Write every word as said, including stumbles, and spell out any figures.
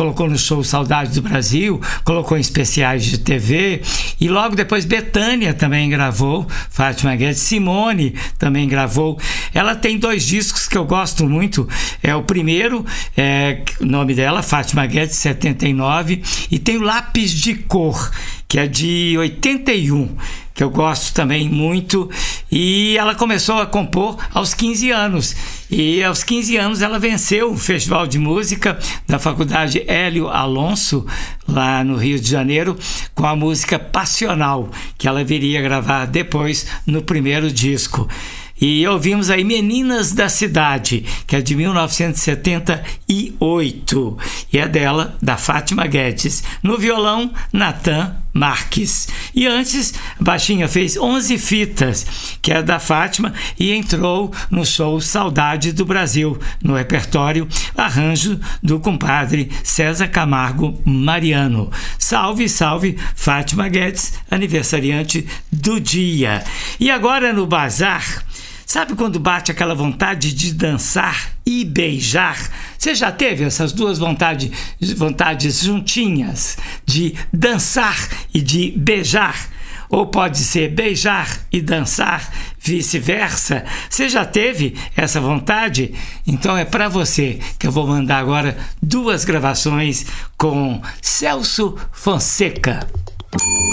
colocou no show Saudade do Brasil, colocou em especiais de T V, e logo depois Bethânia também gravou, Fátima Guedes, Simone também gravou. Ela tem dois discos que eu gosto muito, é o primeiro, é, o nome dela, Fátima Guedes, setenta e nove, e tem o Lápis de Cor, que é de oitenta e um, que eu gosto também muito, e ela começou a compor aos quinze anos, e aos quinze anos ela venceu o Festival de Música da Faculdade Hélio Alonso, lá no Rio de Janeiro, com a música Passional, que ela viria gravar depois no primeiro disco. E ouvimos aí Meninas da Cidade, que é de mil novecentos e setenta e oito, e é dela, da Fátima Guedes. No violão, Natan Marques. E antes, a Baixinha fez onze fitas, que é da Fátima, e entrou no show Saudade do Brasil, no repertório, arranjo do compadre César Camargo Mariano. Salve, salve, Fátima Guedes, aniversariante do dia. E agora no Bazar, sabe quando bate aquela vontade de dançar e beijar? Você já teve essas duas vontade, vontades juntinhas, de dançar e de beijar? Ou pode ser beijar e dançar, vice-versa? Você já teve essa vontade? Então é para você que eu vou mandar agora duas gravações com Celso Fonseca.